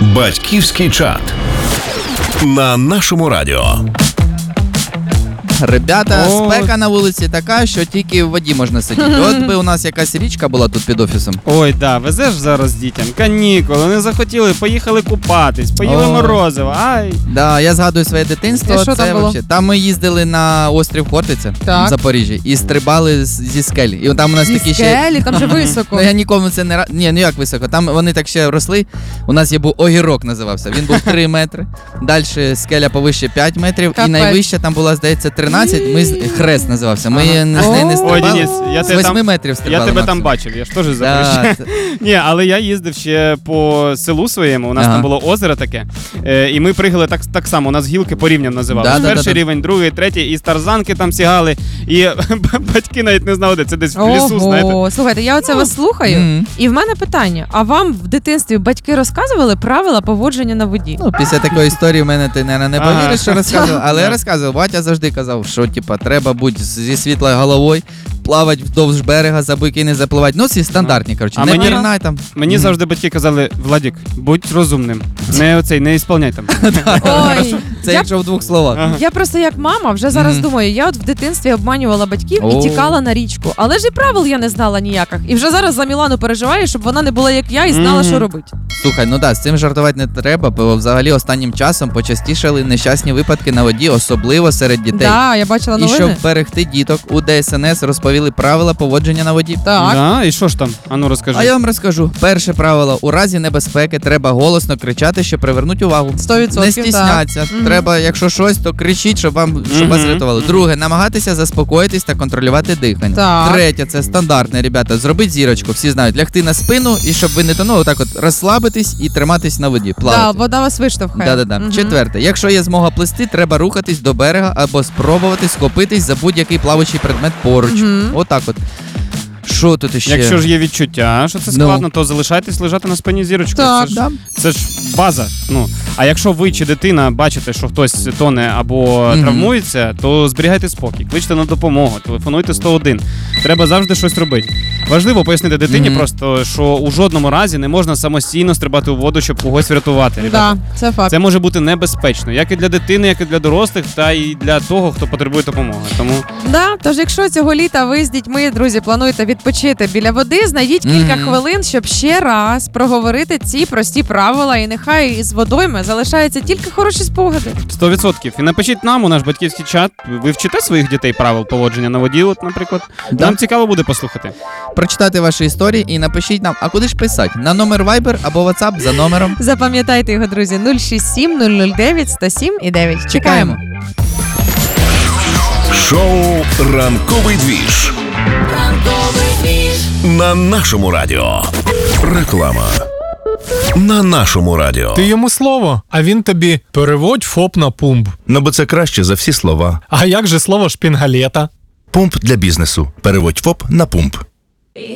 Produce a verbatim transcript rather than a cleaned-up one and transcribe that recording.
Батьківський чат на нашому радіо. Ребята, О. спека на вулиці така, що тільки в воді можна сидіти. От би у нас якась річка була тут під офісом. Ой, да, везеш зараз дітям канікули, не захотіли, поїхали купатись, поїли Ой. морозиво, ай. Да, я згадую своє дитинство. І що це там було? вообще. Там ми їздили на острів Хортиця Так. в Запоріжжі і стрибали з- зі скелі. І там у нас Зі такі ще. скелі, там же високо. Ну я нікому це не ра... Ні, ну як високо. Там вони так ще росли. У нас є був огірок називався. Він був три метри. Далі скеля повище п'ять метрів. Капець. І найвища там була, здається, тринадцять. Ми з- хрест називався. Ми Ага. з неї не Ой, Ой, стрибали. Денис, я З тебе восьми там, метрів стрибали. я тебе там максимум. бачив, я ж теж з Запоріжжя. Да, це- Ні, але я їздив ще по селу своєму, у нас Ага. там було озеро таке, е, і ми пригали так, так само, у нас гілки порівняно називали. Да, да, Перший да, да. рівень, другий, третій, і з тарзанки там сігали, і батьки навіть не знали, де це десь в лісу, знаєте. Ого, слухайте, я оце вас слухаю, Мгм. і в мене питання, а вам в дитинстві батьки розказували правила поводження на воді? Ну, після такої історії в мене ти, наверное, не Ага. повіриш, що розказував, але я Да. розказував. Батя завжди казав, що типа, треба бути зі світлою головою, плавати вздовж берега, за буйки не запливати. Ну, всі стандартні, коротше. А Не мені- пірнай там. Мені Мгм. завжди батьки казали: Владік, будь розумним, не оцей, не ісполняй там. Ой, Це я, якщо в двох словах. Ага. я просто як мама вже зараз Мгм. думаю, я от в дитинстві обманювала батьків О. і тікала на річку, але ж і правил я не знала ніяких. І вже зараз за Мілану переживаю, щоб вона не була як я і знала, Мгм. що робити. Слухай, ну да, з цим жартувати не треба, бо взагалі останнім часом почастішали нещасні випадки на воді, особливо серед дітей. Да, я бачила І новини. щоб берегти діток, у Д С Н С розповіли правила поводження на воді. Так. Да? І що ж там? Ану розкажи. А я вам розкажу. Перше правило: у разі небезпеки треба голосно кричати, щоб привернуть увагу. сто відсотків, Не стісняться. Мгм. Треба, якщо щось, то кричіть, щоб вам щоб вас Мгм. рятували. Друге, намагатися заспокоїтись та контролювати дихання. Так. Третє, це стандартне, ребята. Зробіть зірочку, всі знають, лягти на спину і щоб ви не тонули, так от розслабитись і триматись на воді. Да, Плавати. вода вас виштовхає. Да-да-да. Мгм. Четверте, якщо є змога плисти, треба рухатись до берега або спробувати схопитись за будь-який плаваючий предмет поруч. Мгм. Отак от. Що тут іще? Якщо ж є відчуття, що це Ну. складно, то залишайтесь лежати на спині зірочкою. Так, це, ж, да. це ж база. Ну, а якщо ви чи дитина бачите, що хтось тоне або Мгм. травмується, то зберігайте спокій, кличте на допомогу, телефонуйте сто один. Треба завжди щось робити. Важливо пояснити дитині Мгм. просто, що у жодному разі не можна самостійно стрибати у воду, щоб когось врятувати. ребята. Да, це факт. Це може бути небезпечно, як і для дитини, як і для дорослих, та і для того, хто потребує допомоги. Тому Да, тож якщо цього літа ви з дітьми, друзі, плануєте відпочити біля води, знайдіть кілька Мгм. хвилин, щоб ще раз проговорити ці прості правила, і нехай із водойми залишаються тільки хороші спогади. сто відсотків. І напишіть нам у наш батьківський чат. Ви вчите своїх дітей правил поводження на воді, от, наприклад. Да. Нам цікаво буде послухати. Прочитати ваші історії і напишіть нам, а куди ж писати? На номер Viber або WhatsApp за номером. Запам'ятайте його, друзі, нуль шість сім нуль нуль дев'ять сто сім і дев'ять. Чекаємо. Шоу «Ранковий двіж» на нашому радіо. Реклама на нашому радіо. Ти йому слово, а він тобі переводь ФОП на пумп. Ну, бо це краще за всі слова. А як же слово шпінгалета? Пумп для бізнесу. Переводь ФОП на пумп.